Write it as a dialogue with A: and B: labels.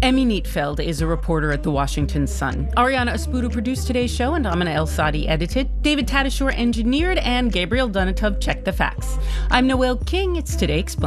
A: Emmy Neatfeld is a reporter at The Washington Sun. Ariana Espudo produced today's show, and Amina El-Sadi edited. David Tatasciore engineered, and Gabriel Donatov checked the facts. I'm Noel King. It's Today Explained.